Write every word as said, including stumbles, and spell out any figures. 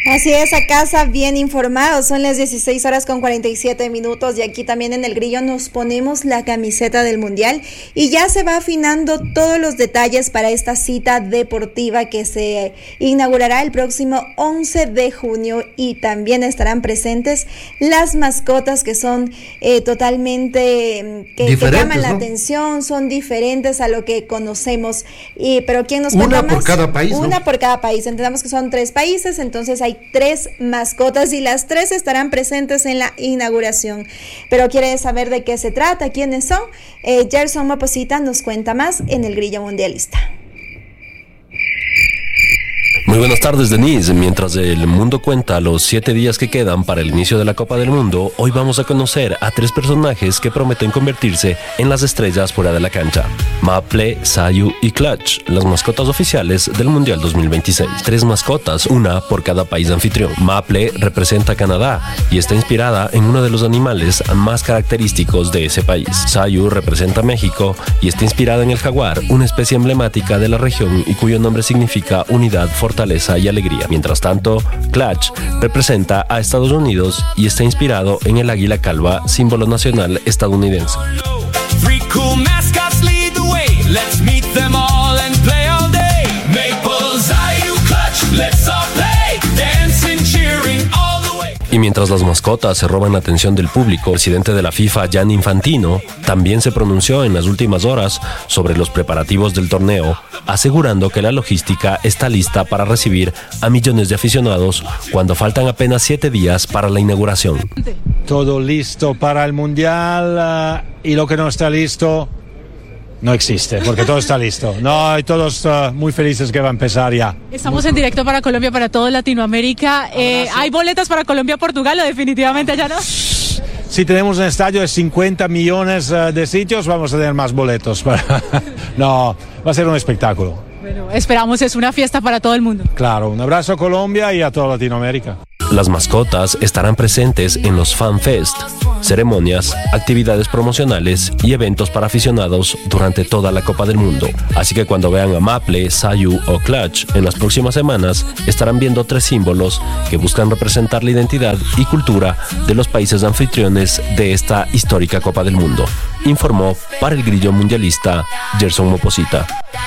Así es, a casa bien informados, son las dieciséis horas con cuarenta y siete minutos y aquí también en El Grillo nos ponemos la camiseta del Mundial y ya se va afinando todos los detalles para esta cita deportiva que se inaugurará el próximo once de junio y también estarán presentes las mascotas que son eh, totalmente, que, que llaman la ¿no? atención, son diferentes a lo que conocemos, y, pero ¿quién nos cuenta Una más? por cada país, Una ¿no? por cada país, entendamos que son tres países, entonces hay tres mascotas y las tres estarán presentes en la inauguración. Pero quiere saber de qué se trata, quiénes son. Eh, Gerson Moposita nos cuenta más en El Grillo Mundialista. Muy buenas tardes, Denise. Mientras el mundo cuenta los siete días que quedan para el inicio de la Copa del Mundo, hoy vamos a conocer a tres personajes que prometen convertirse en las estrellas fuera de la cancha. Maple, Sayu y Clutch, las mascotas oficiales del Mundial dos mil veintiséis. Tres mascotas, una por cada país anfitrión. Maple representa a Canadá y está inspirada en uno de los animales más característicos de ese país. Sayu representa a México y está inspirada en el jaguar, una especie emblemática de la región y cuyo nombre significa unidad, fortaleza y alegría. Mientras tanto, Clutch representa a Estados Unidos y está inspirado en el águila calva, símbolo nacional estadounidense. Y mientras las mascotas se roban la atención del público, el presidente de la FIFA, Gianni Infantino, también se pronunció en las últimas horas sobre los preparativos del torneo, asegurando que la logística está lista para recibir a millones de aficionados cuando faltan apenas siete días para la inauguración. Todo listo para el Mundial uh, y lo que no está listo no existe, porque todo está listo. No, y todos uh, muy felices que va a empezar ya. Estamos en directo para Colombia, para toda Latinoamérica. Eh, ¿Hay boletas para Colombia-Portugal o definitivamente allá no? Si tenemos un estadio de cincuenta millones uh, de sitios, vamos a tener más boletos. No, va a ser un espectáculo. Bueno, esperamos, es una fiesta para todo el mundo. Claro, un abrazo a Colombia y a toda Latinoamérica. Las mascotas estarán presentes en los Fan Fest, ceremonias, actividades promocionales y eventos para aficionados durante toda la Copa del Mundo. Así que cuando vean a Maple, Sayu o Clutch en las próximas semanas, estarán viendo tres símbolos que buscan representar la identidad y cultura de los países anfitriones de esta histórica Copa del Mundo. Informó para El Grillo Mundialista Gerson Moposita.